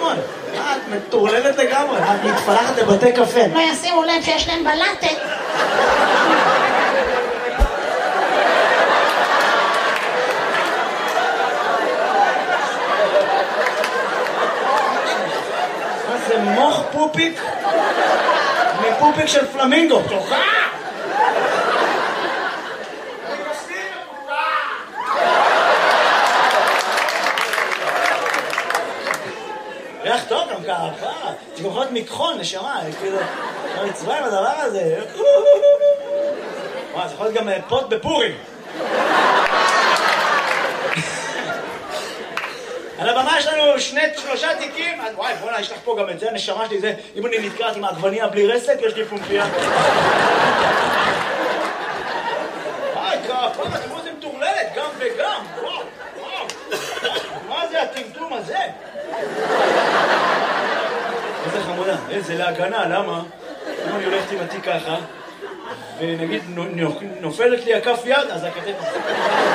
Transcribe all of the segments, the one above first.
נכון. את מטורללת לגמרי. את מתפלחת לבתי קפה. לא ישימו לב שיש להם בלטת. מה זה מוח פופיק? מפופיק של פלמינגו. תוכה! ריח טוב גם ככה, תגוחות מכחול, נשמה, כאילו, לא מצווה עם הדבר הזה. וואי, זה יכול להיות גם פוט בפורים. על הבמה יש לנו 3 תיקים, וואי, בוא'נה, יש לך פה גם את זה, הנשמה שלי זה, אם אני נתקעת עם העגבניה בלי רסק, יש לי פומפיה. וואי, כפה, תראו זה מטורללת, גם וגם, וואו, וואו. מה זה הטמטום הזה? איזה חמודה, איזה להגנה, למה? אם אני הולכת עם התיק ככה, ונגיד נופלת לי הכף יד, אז הכתף מחזיקה.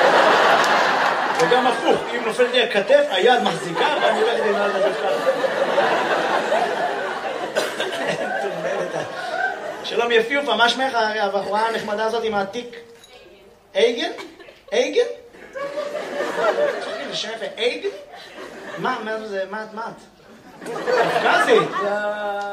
וגם הפוך, אם נופלת לי הכתף, היד מחזיקה, ואני הולכת עם יד ככה. שלום יפיופה, מה שמך הבחורה הנחמדה הזאת עם התיק? אייגן? אייגן? זה שם יפה, אייגן? מה את? קפקזית.